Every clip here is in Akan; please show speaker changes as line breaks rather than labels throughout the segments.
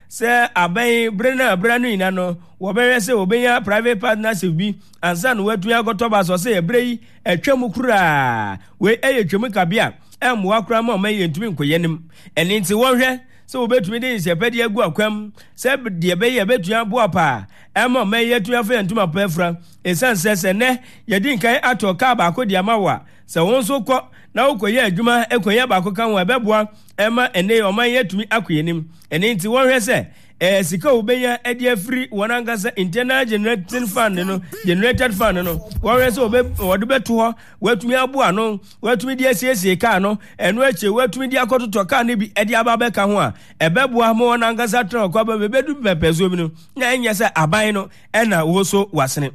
se aban branu ina no wo be se obenya private partnership bi ansa no watu agoto ba so se ebrei atwam kura we eyetwam kabia emwa kura ma ma yentumi nkoyenim eni nti wonhwe se obetumi de nsepede agu akwam se de be ye betu abo pa ema ma yetu afa yentuma pa afra esanse se ne yedi nkan ato ka ba ko de amawa se wonso kɔ na ukoye adwuma ekoye ba ko kan wa beboa ema ene oman yetumi akoyenim eni nti wonhwe se sika obenya edi afri wonangasa internal generating fund no generated fund no wonhwe obe wode beto ho watumi aboa no watumi di asiesie ka no eno ache watumi di akototo ka ne bi edi aba be ka ho a ebeboa mo wonangasa tro kwa ba bebedu pepezo bi no na enya se aban no ena wo so wasene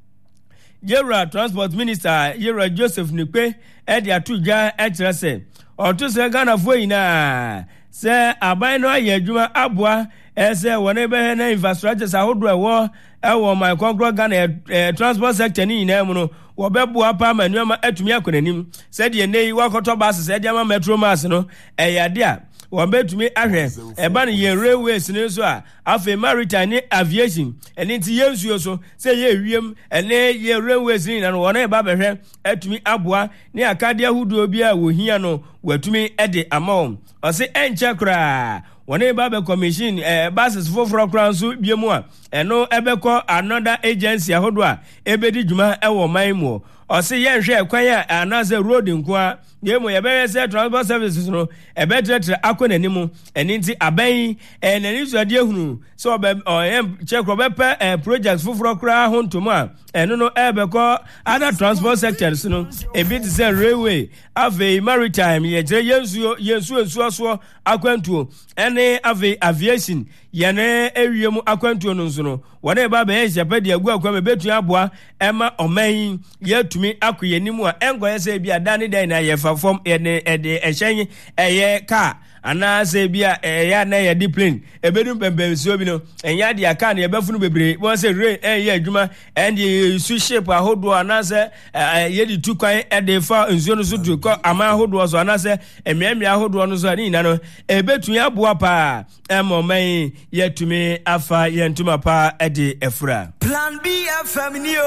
Yera Transport Minister Yera Joseph Nikwe edi atujwa etrese otuse Ghana fo ina se aban no aye adwuma aboa ese wona be na infrastructure ahodo ewo my concrete Ghana transport sector ni ina mu no wo beboa pa manuama atumi akonanim se de nei wakoto bus se de ama metro mass no eyade a wabetumi ahwe eba ne ye railways ne so a afa maritime aviation eni nti yensuo so se ye wiem ene ye railways ni na no wona eba behwe atumi aboa ne akade ahudo bi a wohia no watumi ede amom ose enche kra wona eba be commission buses for kranso biemu a eno ebekọ another agency ahodo a ebedi dwuma ewo manmu ose ye hwe kwan a anaze road nkoa yemo ye be se transport services no ebetetre akonanimu eni nti aban enani so ade ehunu so obe check obepe projects fufuro kra ho ntomo a eno no ebekọ other transport sectors no ebit say railway ave maritime ye jere yensu so akwantuo ene ave aviation yene ewiem akwantuo no nso no wona eba be ye japedi agu akwa betu aboa ema oman yetumi akoyanimu a engoye se bia dane dan na ye fam ene ede ehyen eye car ana se bia ya na ye discipline ebedum pempemsuo bi no enya de aka na ye befunu bebre won se re eye adwuma and su shape ahodo ana se ye di tukwan ede fa nsuo no so du ko ama ahodo so ana se emiamia ahodo no so ani na no ebetu ya boa pa emoman yetumi afa yentuma pa ede efura
Plan B FM ni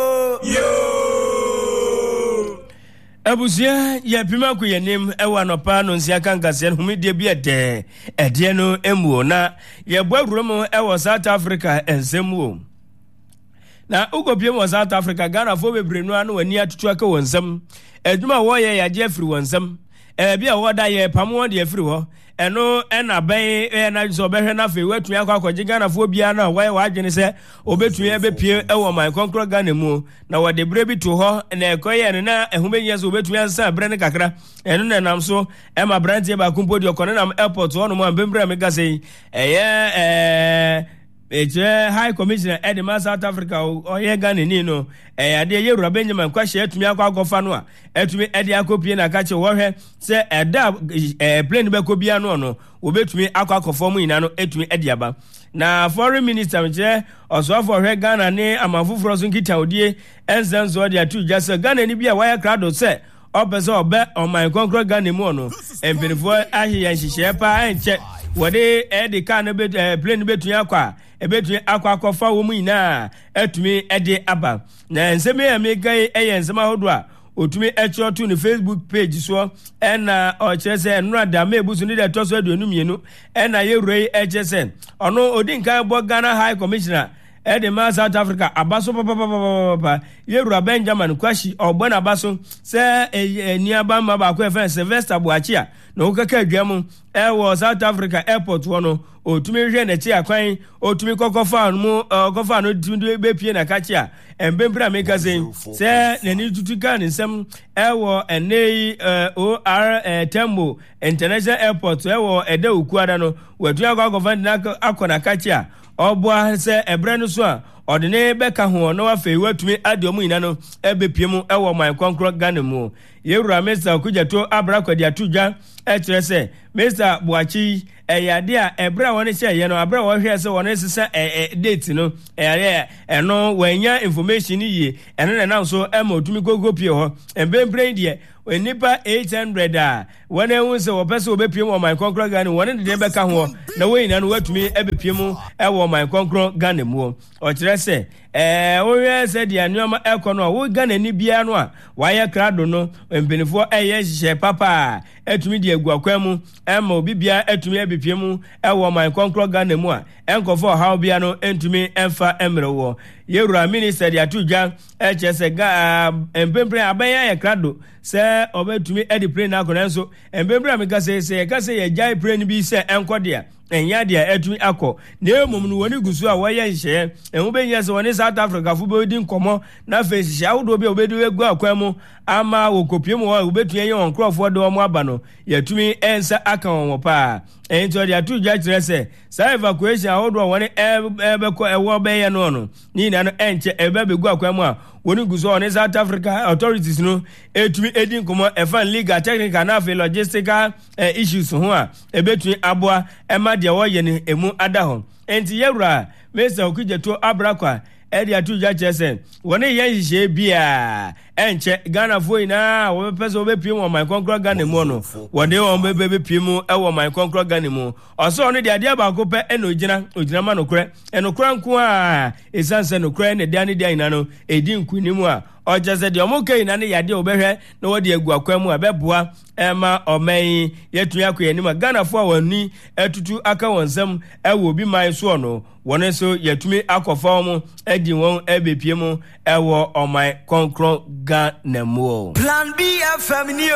yo
Abusia ya pima ku yenim ewa no pa no nsia kankase humidie bi ede no emuo na ye boawurom ewo South Africa ensemwo na ugopiem wo South Africa Ghana fo bebrenu anu ani atutu aka wonsam adwuma wo ye yaje afiri wonsam bia wo da ye pamo de afiri ho eno ena ben na so behwe na fe watu akwaje Ghana fo bia na wo adwene se obetu ye bepie ewo my concrete Ghana mu na wo de brebi to ho na ekoye na ehumenya so obetu ansa bre ne kakra eno na nam so ema brantie ba kumpodi okone na airport ho no mo ambembra mega sei High Commissioner Edema South Africa oye Ghana ni no ade Yewura Benjamin kwahye atumi akwagofa no a atumi ede akopie na kache wo hwe se eda plane be kobia no obetumi akwakofo mu ina no atumi ede aba na foreign minister mche osofo hwe Ghana ni amafufuro so nkita odie enzenzo de atu jase Ghana ni bia wire crowd se opese obe on my concrete Ghana mu no empirifo ahye nhihye pa enche wode ede ka no be plane betu akwa ebetu akwakofa wo mu ina atumi ede aba na nseme ya mega nsema hodo a otumi echotu ni Facebook page so ena ochese nrada mebusu ni de toso aduonu mienu ena Yewura echese ono odinkan bo Ghana High Commissioner Edema South Africa abaso papa Yewura Benjamin kwashi ogbona abaso se niaba ma ba ko efe Sylvester Boachia na ukaka adwam ewo South Africa airport wono otumi hwe na chi akwan otumi kokofa mu kokofa no tumi bepie na kachia embembra meka se nani tutuka nsem ewo enei OR Tembo International Airport ewo ede ukuada no watu akwa na akona kachia obwa se ebre no so a odene beka ho no afa watumi adiomu ina no ebepiem ewo my concrete Ghana mu Yewura Mr. Okujato abrakwadi atujwa kyerɛ sɛ Mr. Boachi ɛyade a ɛbra wɔne hyɛ yɛ no abra wɔhwɛ sɛ wɔne sesa date no ɛno wɔanya information yie ɛno na nam so ɛma otumi gogo pie hɔ mbembre deɛ nipa 800 a wɔn ehu sɛ wɔpɛ sɛ wɔbɛpie mu wɔ man kɔnkɔn Ghana wɔn de deɛ bɛka ho na wɔn nyinaa no wɔatumi ɛbɛpie mu ɛwɔ man kɔnkɔn Ghana mu ɔkyerɛ sɛ wɔhwɛ sɛ deɛ nneɛma ɛkɔ no a wɔ Ghana ni biara no a wɔayɛ krado no mpanyinfoɔ ɛyɛ hyehyɛ papa a ɛtumi de agu akwan mu ɛma obi biara ɛtumi ɛbɛpie mu ɛwɔ man kɔnkɔn Ghana mu a ɛnkɔfɔ ɔhaw biara no ɛntumi ɛmfa ɛmmerɛ wɔ yɛwura minister de ato dwa ɛkyɛ sɛ mpempere abɛyɛ ayɛ krado sɛ ɔbɛtumi ɛde plane no akɔ nanso mpempere a meka sɛ yɛka sɛ yɛgyae plane bi sɛ ɛnkɔ deɛ ɛnya deɛ ɛtumi akɔ na mmom no wɔne gu so a wɔyɛ nhyehyɛ ɛho bɛnyɛ sɛ wɔne South Africa fo bɛdi nkɔmmɔ na afei hyehyɛ ahodoɔ bi a wɔbɛdi gu akwan mu ama wɔkɔpie mu hɔ a wɔbɛtumi ɛyɛ wɔn nkurɔfoɔ de wɔn aba no yɛtumi ɛnsa aka wɔn wɔ paa ɛnti ɔde ato dwa kyerɛ sɛ saa evacuation ahodoɔ a wɔne ɛbɛkɔ ɛwɔ bɛyɛ no ne nyinaa no ɛnkyɛ ɛbɛbɛgu akwan mu a wɔne gu so ɔne South Africa authorities no ɛtumi ɛdi nkɔmmɔ ɛfa legal technical na afei logistical issues ho a ɛbɛtumi aboa ɛma deɛ wɔyɛ no ɛmu ada hɔ ɛnti yɛwura Mr. Okudzeto Abrakwa ɛde ato dwa kyerɛ sɛ wɔne yɛ nhyehyɛ bia ɛnkyɛ Ghanafoɔ nyinaa wɔbɛpɛ sɛ wɔbɛpie mu wɔ man kɔnkɔn Ghana mu no wɔde wɔn bɛbɛpie mu ɛwɔ man kɔnkɔn Ghana mu ɔsɛ ɔno deɛ adeɛ baako pɛ ɛna ogyina ma nokorɛ ɛnokorɛ nko a ɛsiane sɛ nokorɛ ne deɛ ne deɛ nyinaa no ɛdi nkunim a ɔkyɛ sɛ deɛ ɔmo ka nyinaa ne yadeɛ wɔbɛhwɛ na wɔde agu akwan mu a bɛboa ɛma ɔman yi yɛtumi akɔ yɛn anim a Ghanafoɔ a wɔn ani ɛtutu aka wɔn nsam ɛwɔ obi man soɔ no wɔn nso yɛtumi akɔfa wɔn ɛdi wɔn ɛbɛpie mu ɛwɔ ɔman kɔnkɔn Ghana mu.
Plan B FM ni o.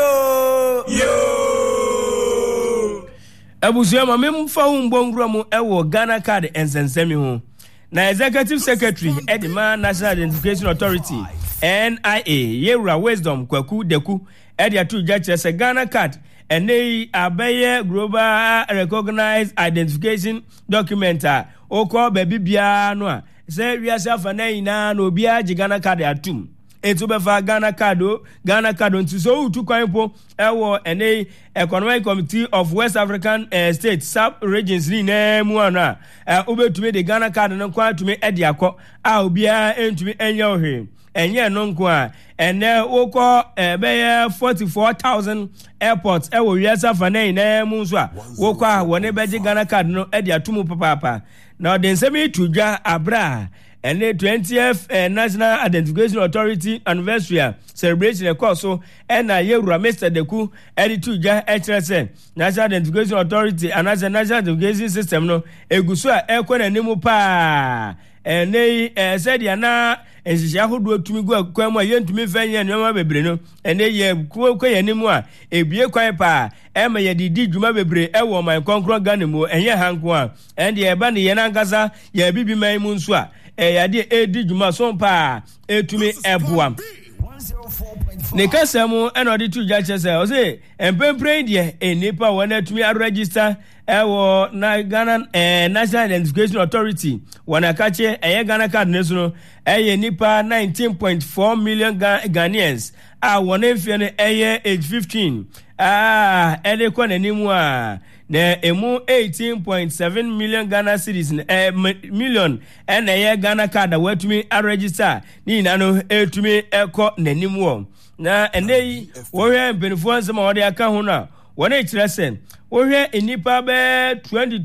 Abusua ma memfa ho mbɔngura mu ɛwɔ Ghana card nsensɛmi ho na executive secretary Edima National Identification Authority NIA Yewura Wisdom Kwaku Deku ɛde ato dwa kyerɛ sɛ Ghana card ɛnɛ abɛyɛ global recognized identification document a okɔ baabi biara no a sɛ wiase afa na nyinaa na obiara gye Ghana card atum etu bɛfa Ghana card nti so utu kwan po ɛwɔ ɛnɛ Economic Committee of West African States sub-regions ni na mu ana obetumi de Ghana card no kwa tumi ɛde akɔ a obiara entumi enya ohwe enye no nko a ene wokɔ bɛyɛ 44,000 airports ɛwɔ wiasa fa na nyinaa mu nso a wokɔ a wɔne bɛgye Ghana card no ɛde atomu papaapa na ɔde nsɛm itu dwa abra and the 20th National Identification Authority anniversary celebration ɛkɔ so ɛna yɛwura Mr. Deku ɛde to dwa ɛkyerɛ sɛ National Identification Authority anaasɛ National Identification System no egu so a ɛkɔ n'anim paa ɛnɛ sɛdeɛ na nhyehyɛ ahodoɔ tumi gu akwan mu a yɛntumi mfa nyɛ nneɛma bebree no ɛnɛ yɛ kɔ yɛn anim a ebie kwan paa ɛma yɛde di dwuma bebree ɛwɔ ɔman kɔnkɔn Ghana mu ɛnyɛ hanko a ɛndeɛ ɛba ne yɛn ankasa yɛ bibi man mu nso a ɛyade edi dwuma so paa etumi ɛboa ne kasa mu ɛna ɔde to gya kyerɛ sɛ ɔsɛ mpempren deɛ enipa wɔn atumi aregister ɛwɔ na Ghana National Identification Authority wɔn akakyɛ ɛyɛ Ghana card ne so no ɛyɛ nipa 19.4 million Ghanaians a wɔn mfie no ɛyɛ age 15 ɛde kɔ n'anim a na emu 18.7 million Ghana cedis million ɛna ɛyɛ Ghana card a wɔatumi aregister ne nyinaa no etumi ɛkɔ n'anim wɔ na ɛnɛ yi wɔhwɛ mpanyinfoɔ nsɛm a wɔde aka ho no a wɔn ekyerɛ sɛ wɔhwɛ nipa bɛɛ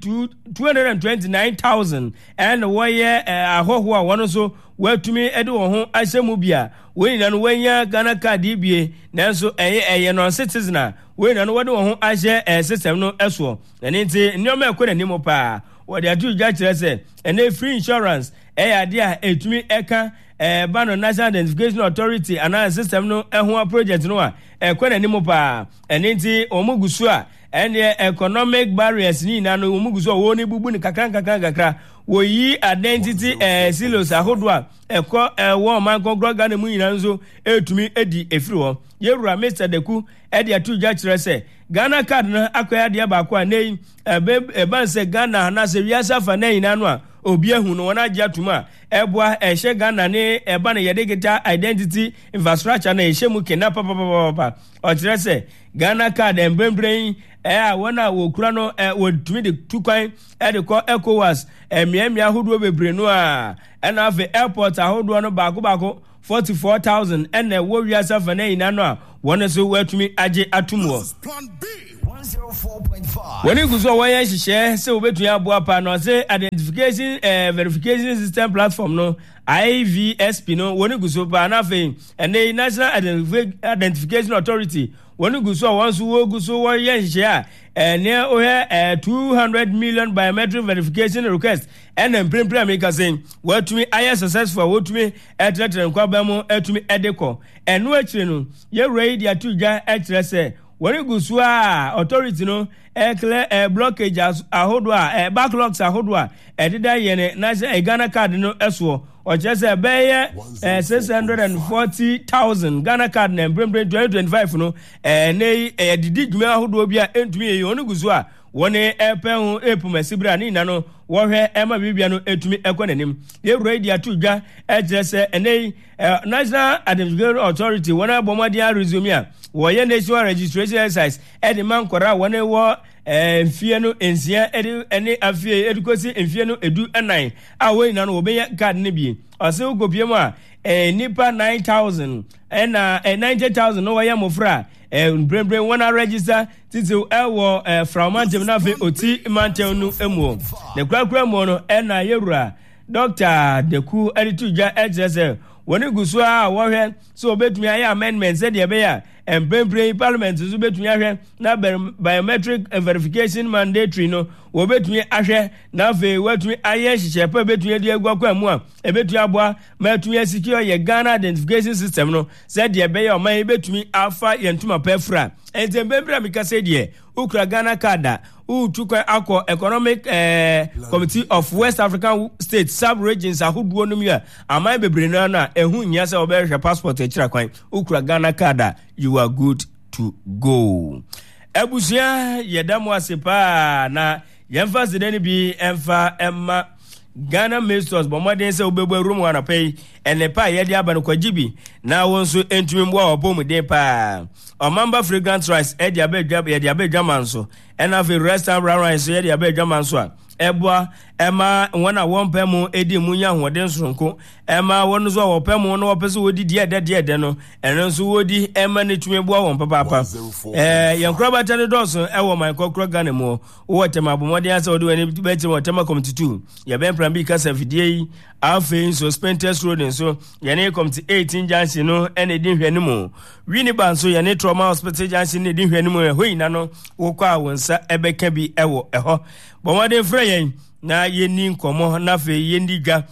229,000 ɛna wɔyɛ ahɔhoɔ a wɔn nso wɔatumi ɛde wɔn ho ahyɛ mu bia wɔn nyinaa no wɔanya Ghana card yi bie nanso ɛyɛ non-citizen a wɔn nyinaa no wɔde wɔn ho ahyɛ system no ɛsoɔ ɛne nti nneɛma ɛkɔ n'anim paa wɔde ato dwa kyerɛ sɛ ɛnɛ free insurance ɛyɛ adeɛ a etumi ɛka Bano National Identification Authority and system no ehun project no a ekwe n'anim pa ene nti omugusu a ene economic barriers ni na no omugusu wo ni bubu ni kakra wo yi identity silos ahodo a ekọ wo man kongro Ghana mu nyina nso etumi edi efiri ho yewura Mr. Deku edi atu gya kyerɛ sɛ Ghana card no akoya de ba ko a nei ban sɛ Ghana na sɛ wiasa fa na nyina no a obi ahu no wona gya tuma eboa ehye Ghana ne eba ne yede geta identity infrastructure na ehye mu kena papa o kyerɛ sɛ Ghana card embrembren wana wo kura no wo tumi de tukwan de ko ECOWAS miamia ahodo bebre no a na ave airport ahodo no baako 44,000 and wo wiasa fa na ina no a wona so watumi age atumwo woni guso won hihye se obetu ya boa pa no se identification verification system platform no IVSP no woni guso pa na fe ene National Identification Authority woni guso won so wo guso won hihye a ene o 200 million biometric verification request and prempra make say watumi aye successful watumi etretre kwa ba mu etumi edeko eno akire no ye ready atudwa ekire se woni gusu a authority no clear blockage ahodo a backlogs ahodo a edida yene na Ghana card no eso o chese beye 640,000 Ghana card na brembre 2025 no nei edidi dwuma ahodo bia entumi ye woni gusu a woni epe hu epumasibra ni na no wo hwe ema bibia no etumi ekonanim ye ready atudwa ejese enei National Identification Authority wona bomadi a resume a wo ye national registration exercise edi man kwara woni wo mfie no ensia edi ene afie edukosi mfie no edu enan a wo ina no obeya card ne bi ose ugopie mu a nipa 9,000 na 90,000 no wo ye mofra brembre wona register titi ewo from mantem na fe oti mantem no emu ne kwakura mu no na yewura Dr. Deku editujwa exercise woni gusu a wo hwe so obetumi aye amendment said ye be ya brembre parliament so betumi ahwe na biometric verification mandatory no wo betumi ahwe na fe watumi aye hihye pa betumi adi agwa mu a ebetumi aboa matumi secure ye Ghana identification system no said ye be ya o man betumi afa ye ntuma pefra brembre amika said ye ukra Ghana card tukwa akọ economic committee of West African states sub-regions ahoduo no mi a amai bebre no na ehu nya se obehwe passport ekira kwan ukura Ghana card you are good to go ebusia yedamu asepa na yemfa zedeni bi emfa emma Ghana Masters bomodin se obebu room wana pay enepa yedi abanu kwajibi na wonso entumi mbo obom de pa omamba fragrant rice edi abedwa yedi abedwa manso ena fe restaurant rice yedi abedwa manso a ebua ema wona wompemu edi munya hoden sonko ema wonu zo wopemu no wopese wodi de no enso wodi ema ne tumi bua won papa yankro batane doso ewo man kokro Ghana mu wo tema bomodin ase wodi wani beti wo tema committee 2 ya ben plan bi kasa fidie afen suspended road so yane committee 18 junction no ene di hwani mu wini ban so yane trauma hospital junction ne di hwani mu hoina no wo kwa wonsa ebeka bi ewo eho bomodin frɛ yen na yeni nkomo na fe yendi gwa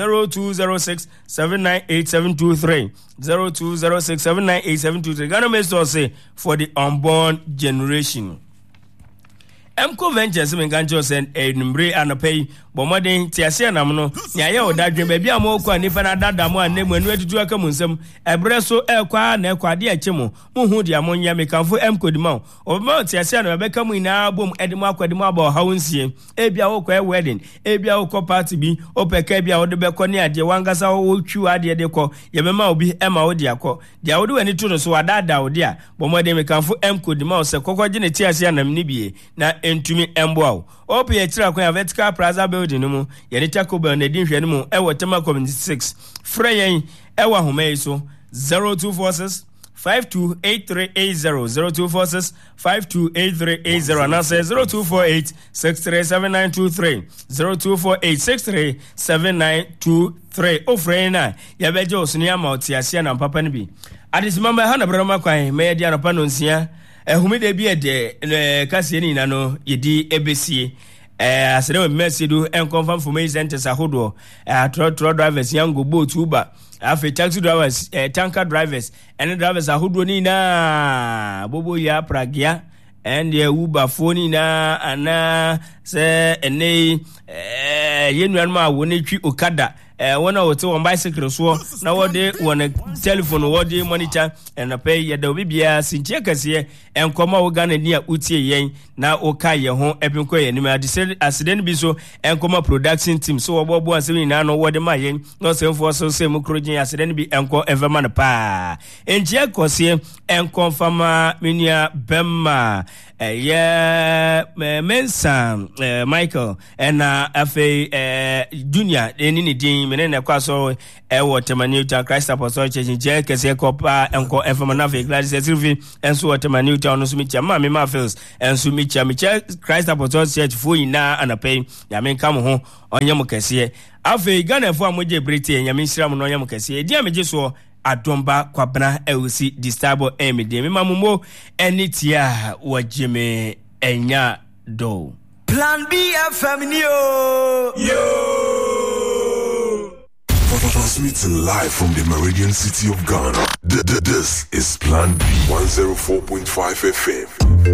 0206798723 0206798723 Ghana Masters say for the unborn generation. Emco Ventures menganjo sen enumbre anapay bomodin tiase nam no nya ye odadwen ba bia mo kwa nifa na dada mo anemu anu atutu aka munsem ebre so ekwa na ekwa de akemo mo hu dia mo nya mekanfo Emco dima obema tiase na be kamu ina bom edimo akwadimo aba hawunsie ebia wo kwa wedding ebia wo kwa party bi opeka bia wo de be ko ne ade wangasa wo twu ade de ko ye bema obi ema wo dia ko dia wo de wani tu no so wadada wo dia bomodin mekanfo Emco dima se kokoje ne tiase nam ni bie na entumi emboa opi etira kwa vertical plaza building mu yene takoba na din hwene mu ewo tema community 6 freyen ewo homa so 0246 528380 0246 528380 and say 0248 637923 0248 637923 o frena ya beje osunia ma otiasia na papa ne bi adisimamba ha na brama kwan me dia no pa no nsia ehumide bi ede kase ni na no yedi ebesie asere we mesidu enconfirm for me centers ahodo truck drivers yango boat uber afi taxi drivers tanker drivers and drivers ahodo ni na bobo ya pragia and uber phone na ana se ene yenuan ma woni twi okada wona wote on bicycle so na wode wona telephone wode monitor and pay ya da bibia sinche kase enkoma wo Ghana ni a utie yen na oka ye ho epinko ye ni ma accident bi so enkoma production team so wobo asemi na no wode ma yen no se mfo so se mu krojin accident bi enko everman pa enche kose enkonfama minia bemma Mensa Michael and Junior any din menene kwaso Watermanuta Christ Apostolic Church je kese kopa enko enfamanafe Gladys Sylvie enso Watermanuta ono sumicha ma me ma feels enso micha Christ Apostolic Church fo ina anapay ya men kam ho onyam kese afi Ghana fo amoje Britain ya men siram no onyam kese dia meje so Adomba kwabna ewusi disturbo emide me mamumo enitia wajeme enya do
Plan B FM yo
Transmitting live from the Meridian City of Ghana. This is Plan B 104.5 FM.